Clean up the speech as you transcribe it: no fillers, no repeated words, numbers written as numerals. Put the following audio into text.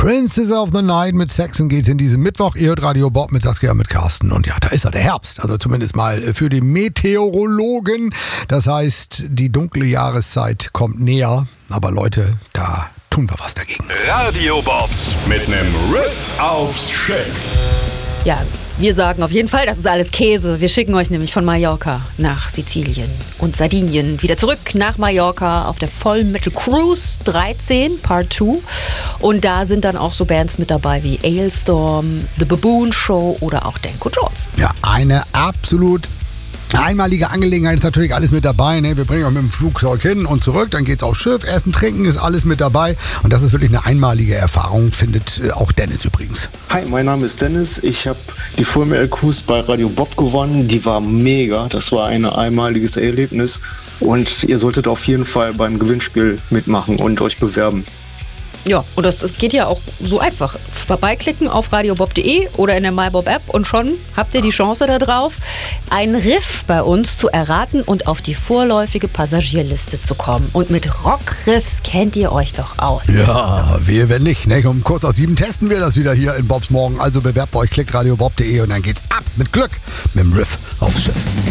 Princess of the Night mit Saxon geht's in diesem Mittwoch. Ihr hört Radio Bob mit Saskia, mit Carsten. Und ja, da ist er, der Herbst. Also zumindest mal für die Meteorologen. Das heißt, die dunkle Jahreszeit kommt näher. Aber Leute, da tun wir was dagegen. Radio Bob mit nem Riff aufs Schiff. Ja, wir sagen auf jeden Fall, das ist alles Käse. Wir schicken euch nämlich von Mallorca nach Sizilien und Sardinien wieder zurück nach Mallorca auf der Full Metal Cruise 13 Part 2. Und da sind dann auch so Bands mit dabei wie Ailstorm, The Baboon Show oder auch Danko Jones. Ja, eine absolut einmalige Angelegenheit, ist natürlich alles mit dabei. Ne? Wir bringen euch mit dem Flugzeug hin und zurück, dann geht's aufs Schiff, Essen, Trinken ist alles mit dabei. Und das ist wirklich eine einmalige Erfahrung, findet auch Dennis übrigens. Hi, mein Name ist Dennis. Ich habe die Full Metal Cruise bei Radio Bob gewonnen. Die war mega. Das war ein einmaliges Erlebnis. Und ihr solltet auf jeden Fall beim Gewinnspiel mitmachen und euch bewerben. Ja, und das geht ja auch so einfach. Vorbeiklicken auf radiobob.de oder in der MyBob-App und schon habt ihr die Chance da drauf, einen Riff bei uns zu erraten und auf die vorläufige Passagierliste zu kommen. Und mit Rockriffs kennt ihr euch doch aus. Ja, wir wenn nicht. Ne? Um kurz aus 7 testen wir das wieder hier in Bobs Morgen. Also bewerbt euch, klickt radiobob.de und dann geht's ab mit Glück mit dem Riff aufs Schiff.